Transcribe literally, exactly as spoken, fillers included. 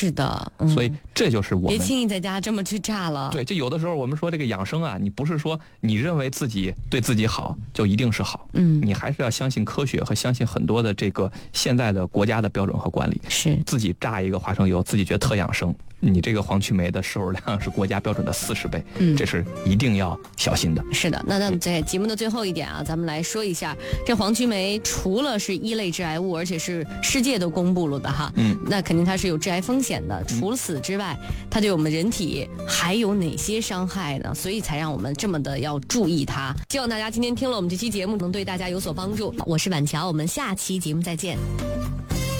是的、嗯、 所以这就是我们别轻易在家这么去炸了。 对，就有的时候我们说这个养生啊，你不是说你认为自己对自己好就一定是好， 嗯， 你还是要相信科学和相信很多的这个现在的国家的标准和管理。 是自己榨一个花生油，自己觉得特养生，你这个黄曲霉的摄入量是国家标准的四十倍，嗯，这是一定要小心的。 是的，那那在节目的最后一点啊，咱们来说一下这黄曲霉，除了是一类致癌物，而且是世界都公布了的哈，嗯，那肯定它是有致癌风险的。除此之外，它对我们人体还有哪些伤害呢？所以才让我们这么的要注意它。希望大家今天听了我们这期节目能对大家有所帮助。我是婉乔，我们下期节目再见。